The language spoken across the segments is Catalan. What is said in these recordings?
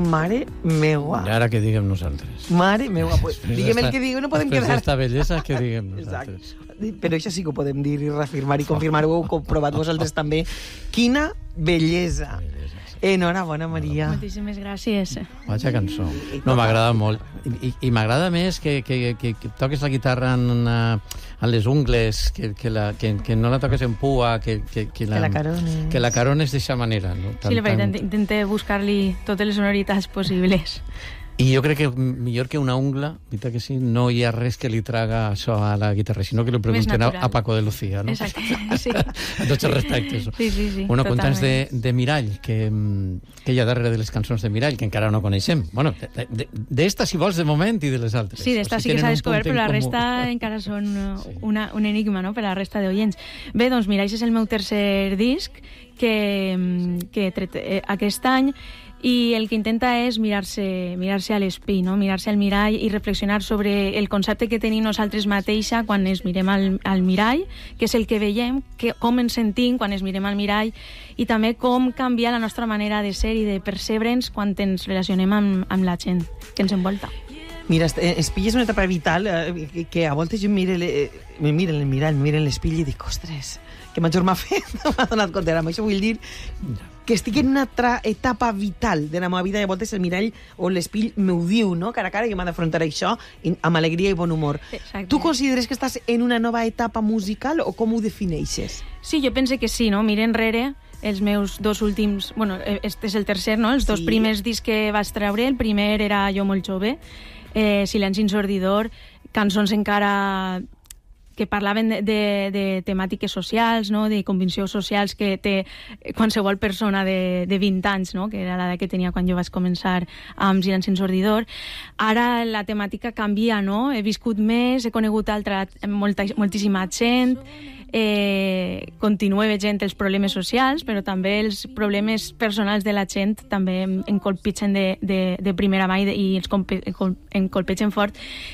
Mare meua. I ara que diguem nosaltres. Mare meua. Pues, diguem el que digueu, no podem quedar. Després d'esta bellesa, que diguem nosaltres. Però això sí que ho podem dir i reafirmar i confirmar. Ho heu comprovat vosaltres també. Quina bellesa. Enhorabona, Maria. Moltíssimes gràcies. Vaja cançó. No, m'agrada molt. I m'agrada més que toques la guitarra en les ungles, que no la toques en pua, que la carones d'aquesta manera. No? Sí, la veritat, intenté buscar-li totes les sonoritats possibles. I jo crec que millor que una ungla, veritat que sí, no hi ha res que li traga això a la guitarra, sinó que li pregunten a Paco de Lucía, no? Exacte, sí. A tots els respectes. Sí, bueno, contants de Mirall, que hi ha darrere de les cançons de Mirall, que encara no coneixem. Bueno, d'esta, si vols, de moment, i de les altres. Sí, d'esta sí que s'ha descobert, però la resta encara són un enigma, no?, per a la resta d'oients. Bé, doncs Mirall és el meu tercer disc, que he tret aquest any, i el que intenta és mirar-se a l'espill, no? Mirar-se al mirall i reflexionar sobre el concepte que tenim nosaltres mateixa quan ens mirem al mirall, que és el que veiem, com ens sentim quan ens mirem al mirall, i també com canvia la nostra manera de ser i de percebre'ns quan ens relacionem amb la gent que ens envolta. Mira, espill és una etapa vital que a voltes jo me miro en el mirall, me miro en l'espill i dic, ostres, que major m'ha fet, m'ha donat compte. Amb això vull dir que estic en una altra etapa vital de la meva vida, i a voltes el mirall o l'espill m'ho diu, no? Cara a cara, jo m'he d'afrontar això amb alegria i bon humor. Exacte. Tu consideres que estàs en una nova etapa musical o com ho defineixes? Sí, jo pense que sí, no? Mira enrere els meus dos últims... Bueno, este és el tercer, no? Els dos primers discs que vaig treure. El primer era Jo molt jove, Silenci ensordidor, cançons encara que parlaven de temàtiques socials, no? De conviccions socials que té qualsevol persona de 20 anys, no? Que era l'edat que tenia quan jo vaig començar amb Silenci ensordidor. Ara la temàtica canvia, no? He viscut més, he conegut moltíssima gent, continuo veient els problemes socials, però també els problemes personals de la gent també em colpitgen de primera mà i els em colpitgen fort,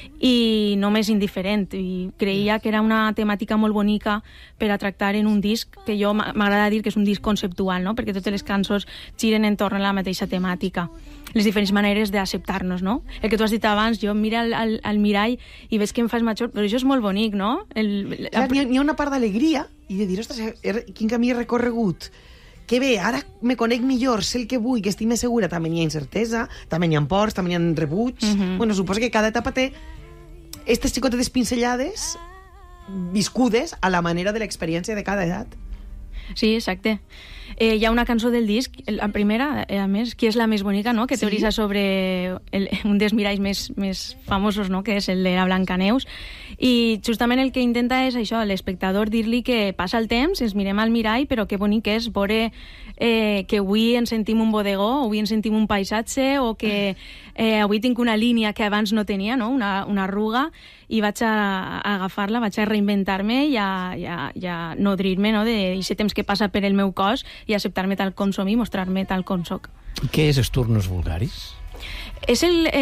i no m'és indiferent, i creia que era una temàtica molt bonica per a tractar en un disc, que jo m'agrada dir que és un disc conceptual, no? Perquè totes les cançons giren entorn a la mateixa temàtica, les diferents maneres d'acceptar-nos, no? El que tu has dit abans, jo miro al mirall i veig que em fas major, però això és molt bonic, no? Hi ha una part d'alegria i de dir, ostres, quin camí he recorregut, que bé, ara me conec millor, sé el que vull, que estic més segura. També n'hi ha incertesa, també n'hi ha pors, també n'hi ha rebuig. Bueno, suposo que cada etapa té aquestes xicotetes pinzellades viscudes a la manera de l'experiència de cada edat. Sí, exacte. Hi ha una cançó del disc, la primera, a més, que és la més bonica, no? Que teoritza sobre un dels miralls més famosos, no? Que és el de la Blancaneus, i justament el que intenta és això, l'espectador, dir-li que passa el temps, ens mirem al mirall, però que bonic és veure que avui ens sentim un bodegó, avui ens sentim un paisatge, o que avui tinc una línia que abans no tenia, no? Una arruga, i vaig a agafar-la, vaig a reinventar-me i a nodrir-me, no? D'aquest temps que passa per el meu cos, i acceptar-me tal com som i mostrar-me tal com soc. Què és Esturnus vulgaris? És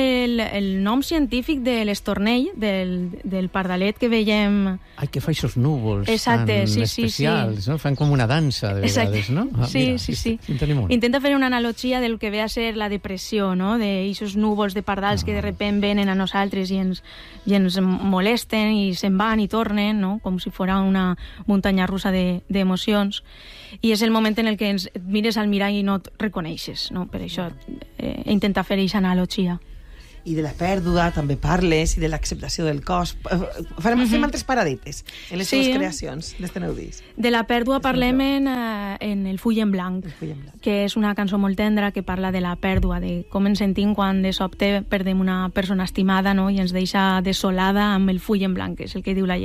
el nom científic de l'estornell, del pardalet que veiem... Ai, que fa aquests núvols tan especials, no? Fan com una dansa, de vegades, no? Sí. Intenta fer una analogia del que ve a ser la depressió, no? D'aquests núvols de pardals que de repent venen a nosaltres i ens molesten i se'n van i tornen, no? Com si fos una muntanya russa d'emocions. I és el moment en el que ens mires al mirall i no et reconeixes, no? Per això intenta fer aquesta analogia. I de la pèrdua també parles, i de l'acceptació del cos. Fem altres paradetes en les teves creacions d'este nou disc. De la pèrdua parlem en El full en blanc, que és una cançó molt tendra que parla de la pèrdua, de com ens sentim quan de sobte perdem una persona estimada, no? I ens deixa desolada amb el full en blanc, que és el que diu la lletra.